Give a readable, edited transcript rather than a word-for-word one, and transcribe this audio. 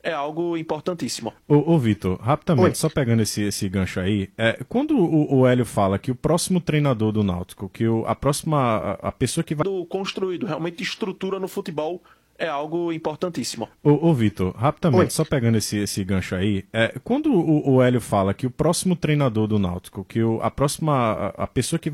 é algo importantíssimo. Ô Vitor, rapidamente, Oi. só pegando esse gancho aí, quando o Hélio fala que o próximo treinador do Náutico, que a pessoa que vai... Do construído, realmente estrutura no futebol é algo importantíssimo. Ô Vitor, rapidamente, Oi. só pegando esse gancho aí, quando o Hélio fala que o próximo treinador do Náutico, que a pessoa que